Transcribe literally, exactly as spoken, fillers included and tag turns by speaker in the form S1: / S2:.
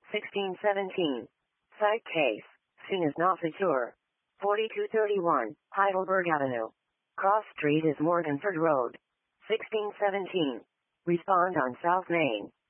S1: sixteen seventeen. Site case. Scene is not secure. forty-two thirty-one, Heidelberg Avenue. Cross Street is Morganford Road. sixteen seventeen. Respond on South Main.